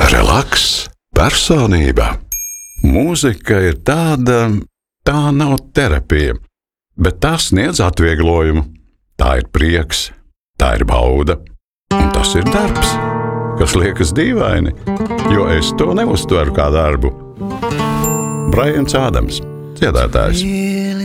Relaks, personība. Mūzika ir tā nav terapija, bet tā sniedz atvieglojumu. Tā ir prieks, tā ir bauda, un tas ir darbs, kas liekas dīvaini, jo es to neuztveru kā darbu. Brajans Ādams, dziedātājs.